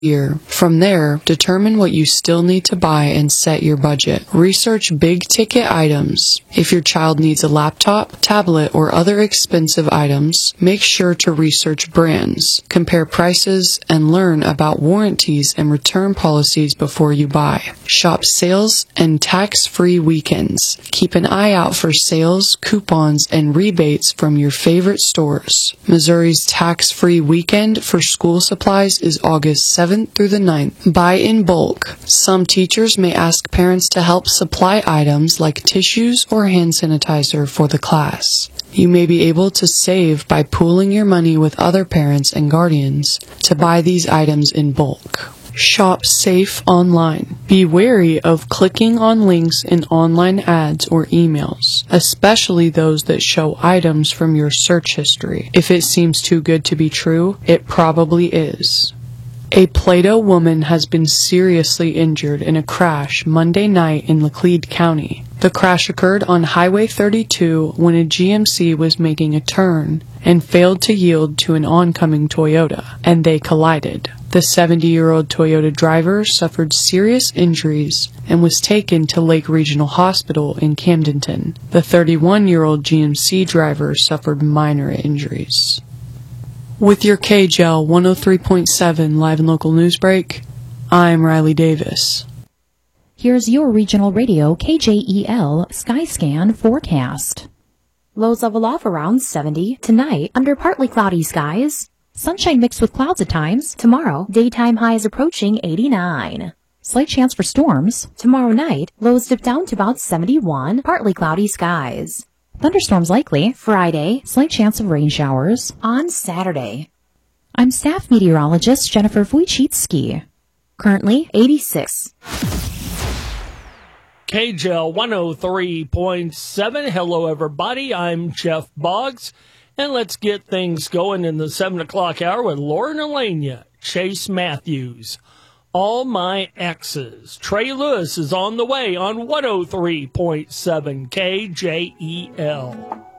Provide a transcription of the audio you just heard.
year. From there, determine what you still need to buy and set your budget. Research big-ticket items. If your child needs a laptop, tablet, or other expensive items, make sure to research brands, compare prices, and learn about warranties and return policies before you buy. Shop sales and tax-free weekends. Keep an eye out for sales, coupons, and rebates from your favorite stores. Missouri's tax-free weekend for school supplies is August 7th through the 9th. Buy in bulk. Some teachers may ask parents to help supply items like tissues or hand sanitizer for the class. You may be able to save by pooling your money with other parents and guardians to buy these items in bulk. Shop safe online. Be wary of clicking on links in online ads or emails, especially those that show items from your search history. If it seems too good to be true, it probably is. A Plato woman has been seriously injured in a crash Monday night in Laclede County. The crash occurred on Highway 32 when a GMC was making a turn and failed to yield to an oncoming Toyota, and they collided. The 70-year-old Toyota driver suffered serious injuries and was taken to Lake Regional Hospital in Camdenton. The 31-year-old GMC driver suffered minor injuries. With your KGEL 103.7 live and local news break, I'm Riley Davis. Here's your regional radio KJEL Skyscan forecast. Lows level off around 70 tonight under partly cloudy skies. Sunshine mixed with clouds at times. Tomorrow, daytime highs approaching 89. Slight chance for storms. Tomorrow night, lows dip down to about 71, partly cloudy skies. Thunderstorms likely. Friday, slight chance of rain showers. On Saturday. I'm staff meteorologist Jennifer Wojcicki. Currently 86. KGEL 103.7. Hello, everybody. I'm Jeff Boggs. And let's get things going in the 7 o'clock hour with Lauren Elenia, Chase Matthews. All My Exes. Trey Lewis is on the way on 103.7 KJEL.